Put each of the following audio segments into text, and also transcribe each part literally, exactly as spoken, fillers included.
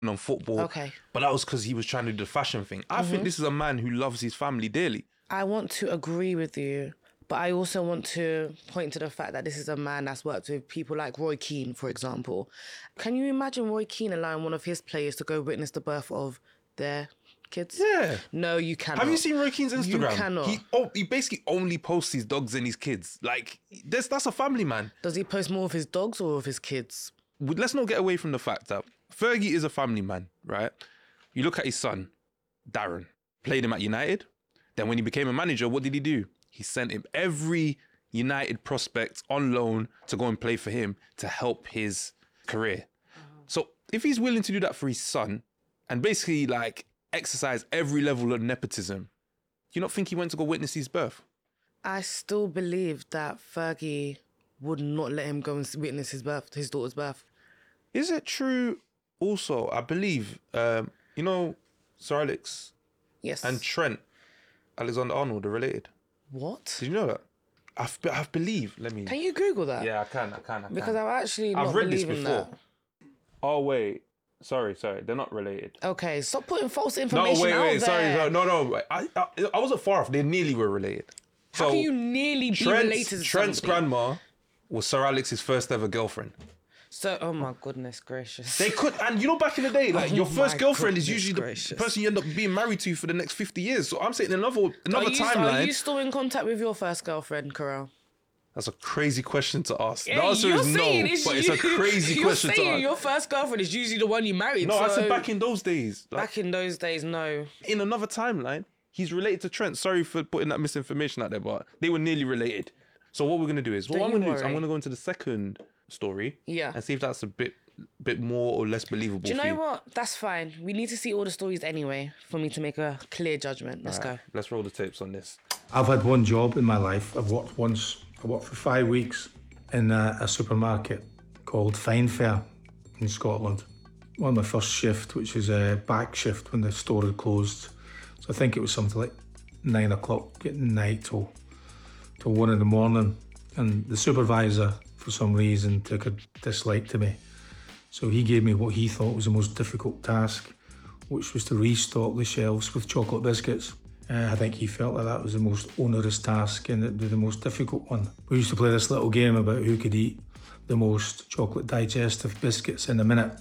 on football. Okay. But that was because he was trying to do the fashion thing. I Mm-hmm. think this is a man who loves his family dearly. I want to agree with you, but I also want to point to the fact that this is a man that's worked with people like Roy Keane, for example. Can you imagine Roy Keane allowing one of his players to go witness the birth of their kids? Yeah. No, you cannot. Have you seen Roy Keane's Instagram? You cannot. He, oh, he basically only posts his dogs and his kids. Like, that's, that's a family man. Does he post more of his dogs or of his kids? Let's not get away from the fact that Fergie is a family man, right? You look at his son, Darren, played him at United. Then when he became a manager, what did he do? He sent him every United prospect on loan to go and play for him to help his career. Uh-huh. So if he's willing to do that for his son and basically like exercise every level of nepotism, do you not think he went to go witness his birth? I still believe that Fergie would not let him go and witness his birth, his daughter's birth. Is it true also, I believe, um, you know, Sir Alex Yes. and Trent Alexander-Arnold are related? What? Did you know that? I've, I believe, let me... Can you Google that? Yeah, I can, I can, I can. Because I'm actually not I've read this believing before. that. Oh, wait. Sorry, sorry. They're not related. Okay, stop putting false No, information wait, out wait. there. Sorry, no, no. no. I, I, I wasn't far off. They nearly were related. How So can you nearly be Trent's, related to Trent's somebody? grandma was Sir Alex's first ever girlfriend. So, oh my goodness gracious. They could, and you know, back in the day, like Oh your first my girlfriend is goodness usually gracious. the person you end up being married to for the next fifty years. So I'm saying another another are, you, timeline. are you still in contact with your first girlfriend, Carell? That's a crazy question to ask. Yeah, the answer you're is no, saying but it's it's a you- crazy you're question to saying ask. your first girlfriend is usually the one you married. No, so I said back in those days. Like, back in those days, no. in another timeline, he's related to Trent. Sorry for putting that misinformation out there, but they were nearly related. So what we're gonna do is, what Don't I'm you gonna do is, I'm worry. gonna go into the second story, Yeah. and see if that's a bit, bit more or less believable. Do you for know what? That's fine. We need to see all the stories anyway for me to make a clear judgment. Let's Alright, go. Let's roll the tapes on this. I've had one job in my life. I've worked once. I worked for five weeks in a, a supermarket called Fine Fair in Scotland. One of my first shift, which is a back shift when the store had closed. So I think it was something like nine o'clock at night till, till one in the morning. And the supervisor, for some reason, took a dislike to me. So he gave me what he thought was the most difficult task, which was to restock the shelves with chocolate biscuits. Uh, I think he felt that that was the most onerous task and it'd be the most difficult one. We used to play this little game about who could eat the most chocolate digestive biscuits in a minute.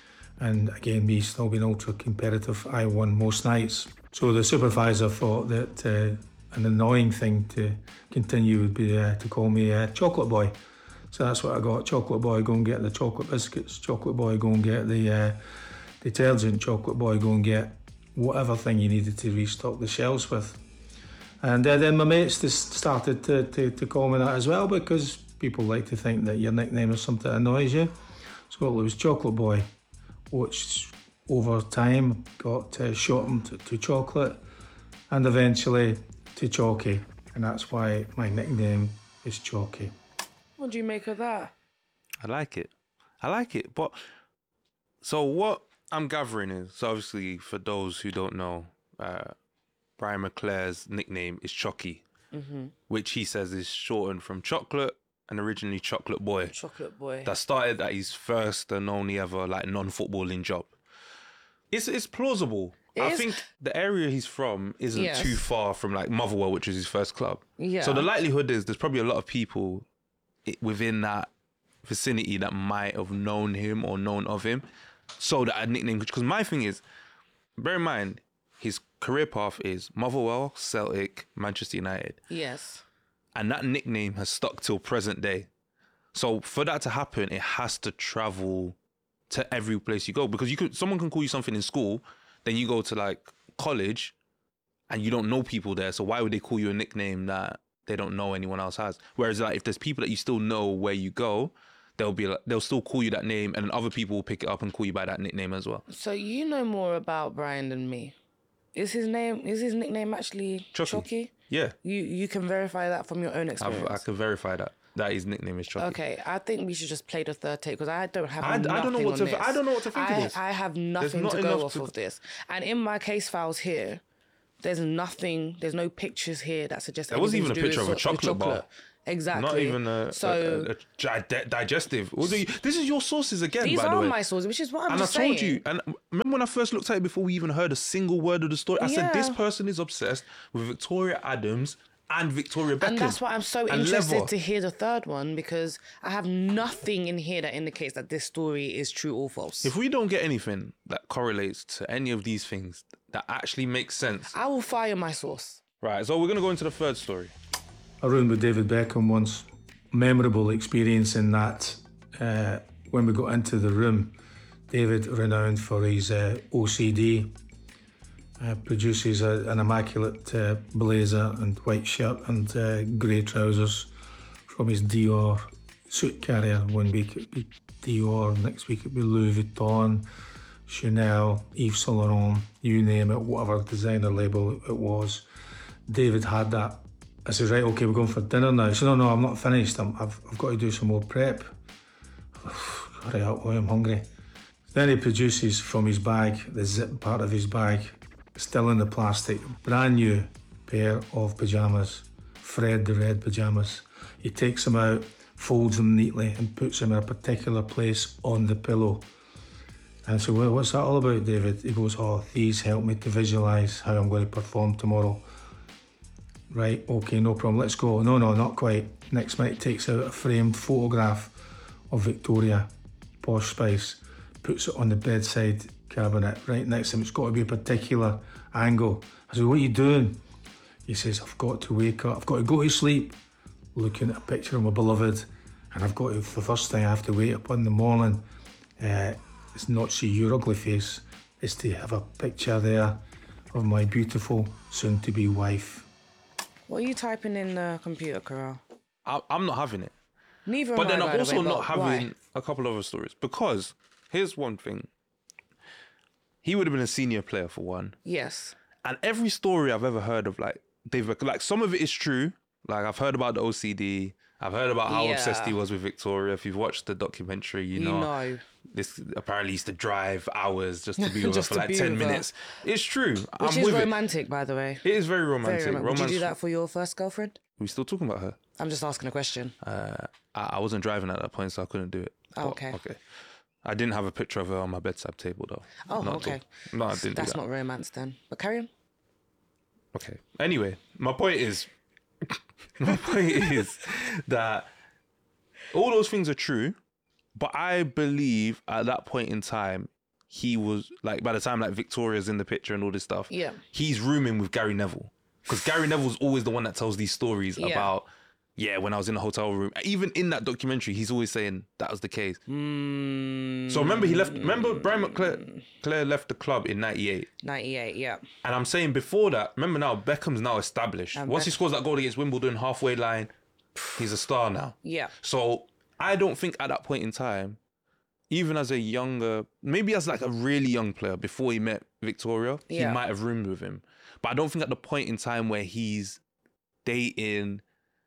And again, me still being ultra competitive, I won most nights. So the supervisor thought that uh, an annoying thing to continue would be uh, to call me uh, Chocolate Boy. So that's what I got. Chocolate Boy, go and get the chocolate biscuits. Chocolate Boy, go and get the uh, detergent. Chocolate Boy, go and get whatever thing you needed to restock the shelves with. And uh, then my mates just started to, to, to call me that as well, because people like to think that your nickname is something that annoys you. So it was Chocolate Boy, which over time got uh, shortened to, to Chocolate and eventually to Chalky. And that's why my nickname is Chalky. What do you make of that? I like it. I like it. But so what I'm gathering is, so obviously for those who don't know, uh, Brian McClare's nickname is Chocky, Mm-hmm. which he says is shortened from chocolate and originally Chocolate Boy. Chocolate Boy. That started at his first and only ever like non-footballing job. It's it's plausible. It I is- think the area he's from isn't Yes. too far from like Motherwell, which was his first club. Yeah. So the likelihood is there's probably a lot of people i- within that vicinity that might have known him or known of him. So that a nickname, because my thing is, bear in mind, his career path is Motherwell, Celtic, Manchester United. Yes. And that nickname has stuck till present day. So for that to happen, it has to travel to every place you go, because you could someone can call you something in school, then you go to like college and you don't know people there. So why would they call you a nickname that they don't know anyone else has? Whereas like if there's people that you still know where you go, they'll be like, they'll still call you that name, and then other people will pick it up and call you by that nickname as well. So you know more about Brian than me. Is his name? Is his nickname actually Chucky. Chucky? Yeah, You you can verify that from your own I've, experience. I can verify that that his nickname is Chucky. Okay, I think we should just play the third tape because I don't have I- I nothing don't know what on to- this. I don't know what to think of I, this. I have nothing not to go enough off to- of this. And in my case files here, there's nothing, there's no pictures here that suggest There wasn't anything even to a do picture with of a so- with chocolate bar. Exactly. Not even a, So- a, a, a di- digestive. All the- This is your sources again, These by the are way. my sources, which is what I'm and I just told saying. you, and remember when I first looked at it before we even heard a single word of the story? I said this Yeah. person is obsessed with Victoria Adams and Victoria Beckham. And that's why I'm so and interested Lever. to hear the third one, because I have nothing in here that indicates that this story is true or false. If we don't get anything that correlates to any of these things that actually makes sense, I will fire my source. right? So we're gonna go into the third story. I roomed with David Beckham once. Memorable experience in that uh, when we got into the room, David, renowned for his uh, O C D, uh, produces a, an immaculate uh, blazer and white shirt and uh, grey trousers from his Dior suit carrier. One week it'd be Dior, next week it'd be Louis Vuitton, Chanel, Yves Saint Laurent, you name it, whatever designer label it was. David had that. I said, right, okay, we're going for dinner now. He said, no, no, I'm not finished. I'm, I've, I've got to do some more prep. Hurry up, boy, I'm hungry. Then he produces from his bag, the zip part of his bag, still in the plastic, brand new pair of pyjamas, Fred the Red pyjamas. He takes them out, folds them neatly and puts them in a particular place on the pillow. And I said, well, what's that all about, David? He goes, oh, these help me to visualise how I'm going to perform tomorrow. Right, okay, no problem, let's go. No, no, not quite. Next minute, he takes out a framed photograph of Victoria, Posh Spice, puts it on the bedside cabinet right next to him. It's got to be a particular angle. I said, what are you doing? He says, I've got to wake up, I've got to go to sleep, looking at a picture of my beloved, and I've got to, for the first thing I have to wake up in the morning, uh, it's not see your ugly face, it's to have a picture there of my beautiful soon-to-be wife. What are you typing in the computer, Carol? I, I'm not having it. Neither But am then I, I'm by the also way, not but having why? a couple other stories, because here's one thing. He would have been a senior player for one. Yes. And every story I've ever heard of, like, they've, like, some of it is true. Like, I've heard about the O C D. I've heard about how Yeah. obsessed he was with Victoria. If you've watched the documentary, you You know, know. this apparently used to drive hours just to be with her Just for to like be ten with her. minutes. It's true. Which I'm is with romantic, by the way. it. It is very romantic. Very romantic. Would you Romance. do that for your first girlfriend? Are we still talking about her? I'm just asking a question. Uh, I, I wasn't driving at that point, so I couldn't do it. Oh, But, okay. Okay. I didn't have a picture of her on my bedside table, though. Oh, Not at okay. all. No, I didn't That's do that. not romance then. But carry on. Okay. Anyway, my point is, my point is that all those things are true, but I believe at that point in time, he was like, by the time like Victoria's in the picture and all this stuff, Yeah. he's rooming with Gary Neville, because Gary Neville's always the one that tells these stories Yeah. about, yeah, when I was in the hotel room. Even in that documentary, he's always saying that was the case. Mm, So remember, he left. Remember, Brian McClare Claire left the club in ninety-eight. ninety-eight, yeah. And I'm saying before that, remember now, Beckham's now established. And Once he Beck- scores that goal against Wimbledon, halfway line, he's a star now. Yeah. So I don't think at that point in time, even as a younger, maybe as like a really young player before he met Victoria, Yeah. he might have roomed with him. But I don't think at the point in time where he's dating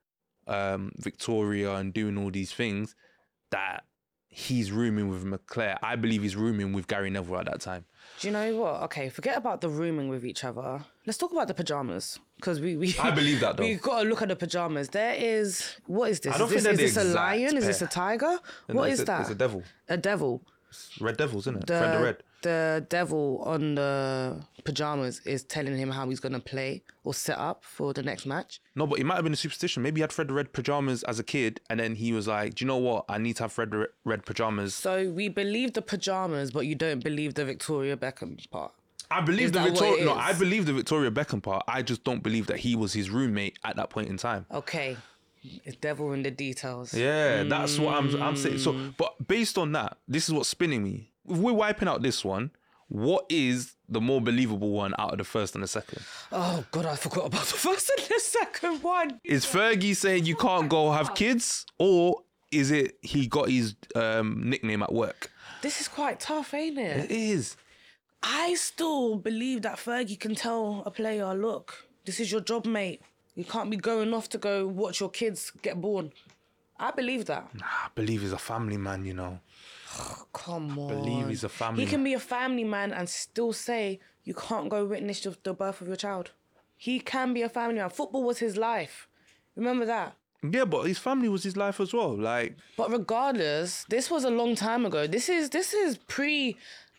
um, Victoria and doing all these things that he's rooming with McClare. I believe he's rooming with Gary Neville at that time. Do you know what? Okay, forget about the rooming with each other. Let's talk about the pajamas. Because we, we I believe that, though. We've got to look at the pajamas. There is, what is this? I don't is think this, they're is the this a exact lion? Is this pair. a tiger? And What it's is a- that? It's a devil. A devil. Red Devils, isn't it? The, Friend of Red. the devil on the pajamas is telling him how he's going to play or set up for the next match. No, but it might have been a superstition. Maybe he had Fred the Red pajamas as a kid, and then he was like, "Do you know what? I need to have Fred the Re- Red pajamas." So we believe the pajamas, but you don't believe the Victoria Beckham part. I believe Is the that what Victoria. it No, is? I believe the Victoria Beckham part. I just don't believe that he was his roommate at that point in time. Okay. It's devil in the details. Yeah, that's what I'm. I'm saying. So, Mm. but based on that, this is what's spinning me. If we're wiping out this one, what is the more believable one out of the first and the second? Oh, God, I forgot about the first and the second one. Is Fergie saying you can't go have kids, or is it he got his um, nickname at work? This is quite tough, ain't it? It is. I still believe that Fergie can tell a player, look, this is your job, mate. You can't be going off to go watch your kids get born. I believe that. I believe he's a family man, you know. Come on. believe he's a family He can be a family man and still say you can't go witness the, the birth of your child. He can be a family man. Football was his life. Remember that. Yeah, but his family was his life as well. Like, But regardless, this was a long time ago. This is this is pre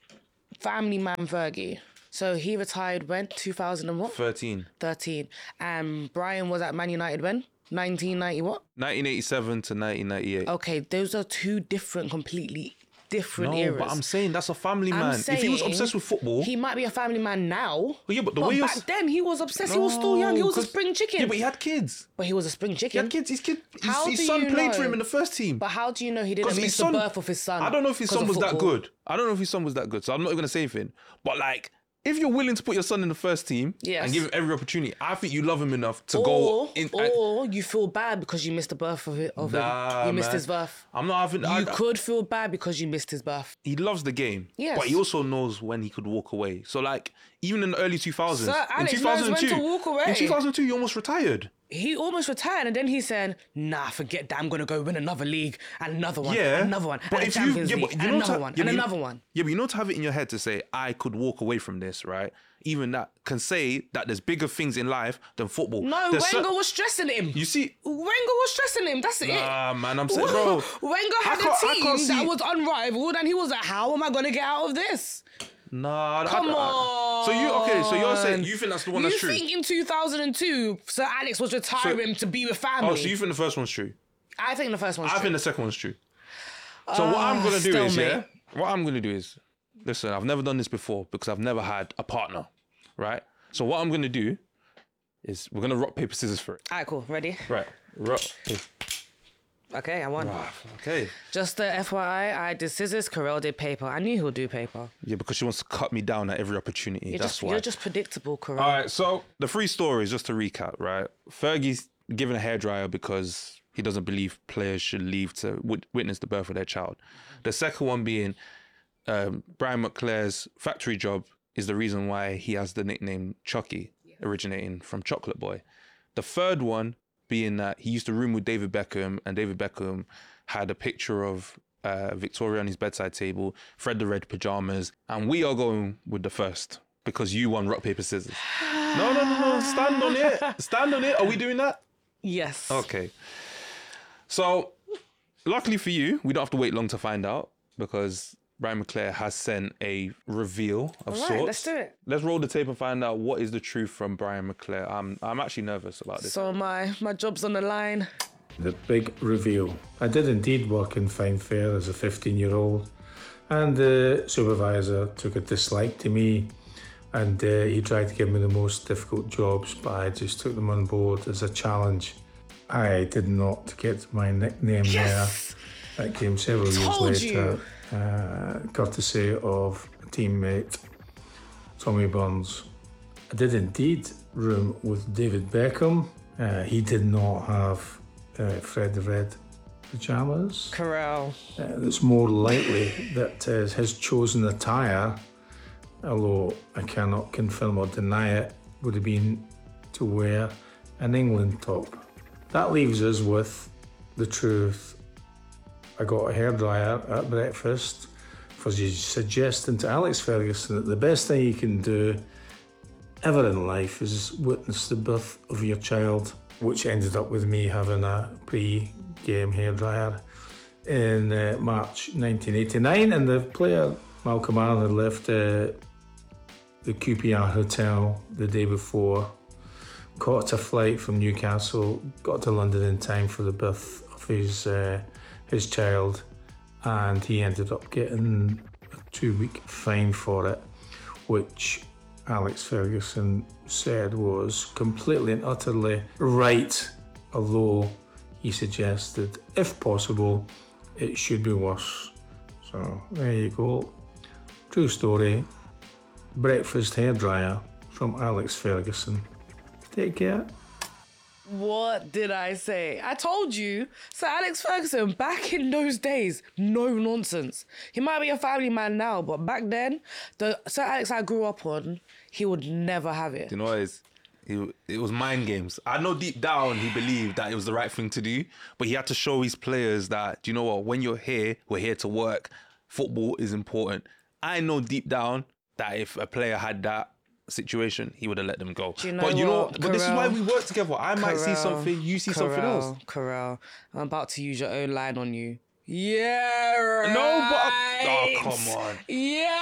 family man Fergie. So he retired when? two thousand and what? thirteen. thirteen. And Brian was at Man United when? nineteen ninety what? nineteen eighty-seven to nineteen ninety-eight. Okay, those are two different, completely different No, eras. but I'm saying that's a family I'm man. If he was saying obsessed with football, he might be a family man now. Well, yeah, but the but way you're back s- then he was obsessed. he was still young. He was a 'cause- spring chicken. Yeah, but he had kids. But he was a spring He chicken. had kids. His kid, his, How his do son you played for know? him in the first team. But how do you know he didn't Because miss his the son, birth of his son? I don't know if his 'cause son of was that football? good. I don't know if his son was that good. So I'm not going to say anything. But like, if you're willing to put your son in the first team Yes. and give him every opportunity, I think you love him enough to Or, go in. or you feel bad because you missed the birth of, it, of Nah, him. You missed man. his birth. I'm not having. I, You could feel bad because you missed his birth. he loves the game. Yes. But he also knows when he could walk away. So like, even in the early two thousands, Sir Alex in knows when 2002, to walk away. in two thousand two, you almost retired. He almost retired, and then he said, "Nah, forget that. I'm gonna go win another league and another one, Yeah, and another one, but and a if you, Champions yeah, League, but you and know another to- one, yeah, and but you- another one." Yeah, but you know to have it in your head to say I could walk away from this, right? Even that can say that there's bigger things in life than football. No, There's Wenger cer- was stressing him. You see, Wenger was stressing him. That's it. ah man, I'm saying, bro. Wenger I had a can't- I team can't see- that was unrivaled, and he was like, "How am I gonna get out of this?" Nah, I- Come I- on. So you okay? So you're saying you think that's the one You that's true? think in two thousand two, Sir Alex was retiring to be with family? Oh, so you think the first one's true? I think the first one's I true. think the second one's true. So what I'm gonna do is, stalemate. yeah, what I'm gonna do is, listen, I've never done this before because I've never had a partner, right? So what I'm gonna do is we're gonna rock paper scissors for it. All right, cool. Ready? Right, rock. Paper. Okay, I won. Okay. Just the F Y I, I did scissors, Carell did paper. I knew he would do paper. Yeah, because she wants to cut me down at every opportunity. You're, That's just, why. you're just predictable, Carell. All right, so the three stories, just to recap, right? Fergie's given a hairdryer because he doesn't believe players should leave to wit- witness the birth of their child. The second one being um, Brian McClare's factory job is the reason why he has the nickname Chucky, originating from Chocolate Boy. The third one being that he used to room with David Beckham, and David Beckham had a picture of uh, Victoria on his bedside table, Fred the Red pajamas, and we are going with the first because you won rock, paper, scissors. No, no, no, no, stand on it. Stand on it. Are we doing that? Yes. Okay. So, luckily for you, we don't have to wait long to find out because Brian McClare has sent a reveal of All right, sorts. let's do it. Let's roll the tape and find out what is the truth from Brian McClare. I'm I'm actually nervous about this. So my, my job's on the line. The big reveal. I did indeed work in Fine Fair as a fifteen-year-old, and the supervisor took a dislike to me, and uh, he tried to give me the most difficult jobs, but I just took them on board as a challenge. I did not get my nickname Yes! there. That came several Told years later, you. uh, courtesy of a teammate, Tommy Burns. I did indeed room with David Beckham. Uh, he did not have uh, Fred the Red pyjamas. Carell. Uh, it's more likely that uh, his chosen attire, although I cannot confirm or deny it, would have been to wear an England top. That leaves us with the truth. I got a hairdryer at breakfast for you suggesting to Alex Ferguson that the best thing you can do ever in life is witness the birth of your child, which ended up with me having a pre-game hairdryer in uh, March nineteen eighty-nine, and the player Malcolm Allen had left uh, the Q P R hotel the day before, caught a flight from Newcastle, got to London in time for the birth of his uh, his child, and he ended up getting a two-week fine for it, which Alex Ferguson said was completely and utterly right, although he suggested, if possible, it should be worse. So there you go. True story. Breakfast hairdryer from Alex Ferguson. Take care. What did I say? I told you. So Alex Ferguson, back in those days, no nonsense. He might be a family man now, but back then, the Sir Alex I grew up on, he would never have it. You know what it is? He, it was mind games. I know deep down he believed that it was the right thing to do, but he had to show his players that, do you know what, when you're here, we're here to work. Football is important. I know deep down that if a player had that, situation, he would have let them go. Do you know but you know, what, but this is why Carell? we work together. I might see Carell, something, you see something else. Carell, Carell, I'm about to use your own line on you. Yeah, right. No, but I, oh come on. Yeah.